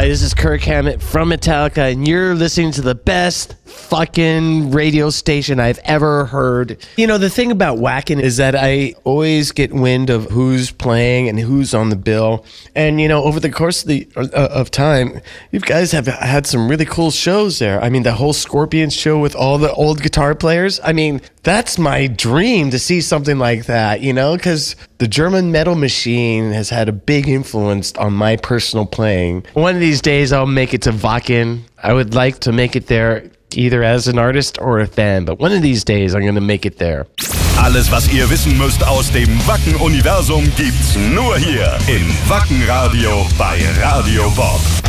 this is Kirk Hammett from Metallica, and you're listening to the best fucking radio station I've ever heard. You know, the thing about Wacken is that I always get wind of who's playing and who's on the bill. And, you know, over the course of time, you guys have had some really cool shows there. I mean, the whole Scorpions show with all the old guitar players. I mean, that's my dream to see something like that, you know, because the German metal machine has had a big influence on my personal playing. One of these days, I'll make it to Wacken. I would like to make it there either as an artist or a fan, but one of these days, I'm going to make it there. Alles, was ihr wissen müsst aus dem Wacken-Universum, gibt's nur hier im Wacken-Radio bei Radio Bob.